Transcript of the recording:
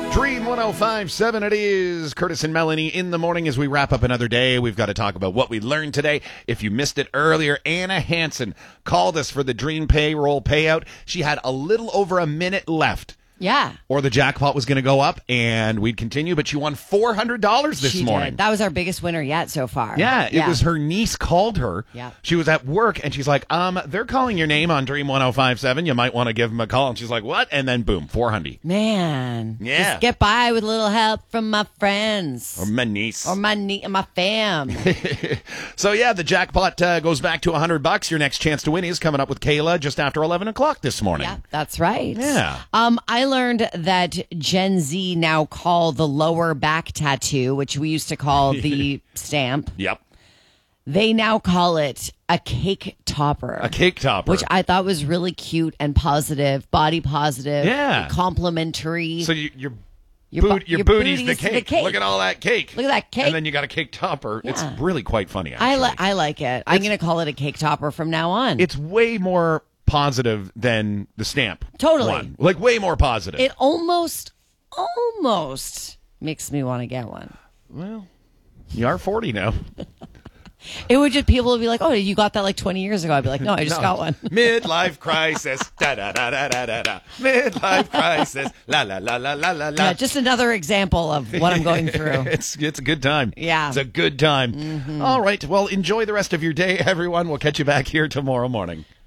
Dream 105.7 it is. Curtis and Melanie in the morning as we wrap up another day. We've got to talk about what we learned today. If you missed it earlier, Anna Hansen called us for the Dream payroll payout. She had a little over a minute left. Yeah. Or the jackpot was going to go up and we'd continue, but she won $400 this morning. Did. That was our biggest winner yet so far. Yeah, it was her niece called her. Yeah. She was at work and she's like, they're calling your name on Dream 105.7. You might want to give them a call. And she's like, what? And then boom, 400. Man. Yeah. Just get by with a little help from my friends. Or my niece. Or my fam. So yeah, the jackpot goes back to $100. Your next chance to win is coming up with Kayla just after 11 o'clock this morning. Yeah, that's right. Yeah. I learned that Gen Z now call the lower back tattoo, which we used to call the stamp. Yep. They now call it a cake topper. A cake topper. Which I thought was really cute and positive, body positive, Yeah. complimentary. So your booty's booty's the cake. Look at all that cake. Look at that cake. And then you got a cake topper. Yeah. It's really quite funny, actually. I like it. I'm going to call it a cake topper from now on. It's way more positive than the stamp. Totally. One. Like way more positive. It almost makes me want to get one. Well, you are 40 now. It would just, people would be like, oh, you got that like 20 years ago. I'd be like, no, I just got one. Midlife crisis. Da da da da da da da. Midlife crisis. La la la la la la la. Yeah, just another example of what I'm going through. It's a good time. Yeah. It's a good time. All right. Well, enjoy the rest of your day, everyone. We'll catch you back here tomorrow morning.